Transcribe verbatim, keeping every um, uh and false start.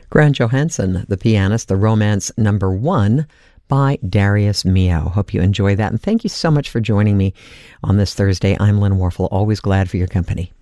Grant Johansson, the pianist, the romance number one by Darius Milhaud. Hope you enjoy that. And thank you so much for joining me on this Thursday. I'm Lynn Warfel, always glad for your company.